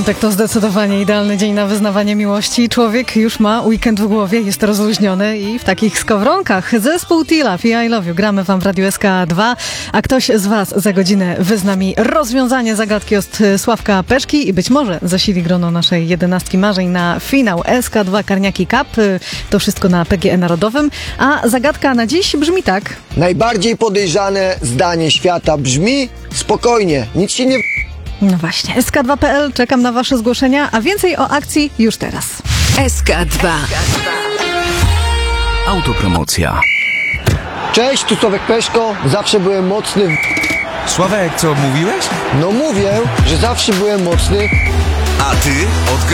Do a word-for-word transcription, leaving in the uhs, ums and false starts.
Piątek to zdecydowanie idealny dzień na wyznawanie miłości. Człowiek już ma weekend w głowie, jest rozluźniony i w takich skowronkach. Zespół T-Love i I Love You gramy wam w Radiu S K dwa, a ktoś z was za godzinę wyzna mi rozwiązanie zagadki od Sławka Peszki i być może zasili grono naszej jedenastki marzeń na finał S K dwa Karniaki Cup. To wszystko na P G E Narodowym. A zagadka na dziś brzmi tak. Najbardziej podejrzane zdanie świata brzmi: spokojnie, nic się nie... No właśnie, S K dwa kropka P L, czekam na wasze zgłoszenia, a więcej o akcji już teraz. S K dwa. Autopromocja. Cześć, tu Sławek Peszko, zawsze byłem mocny w... Sławek, co mówiłeś? No mówię, że zawsze byłem mocny. A ty odgadnij.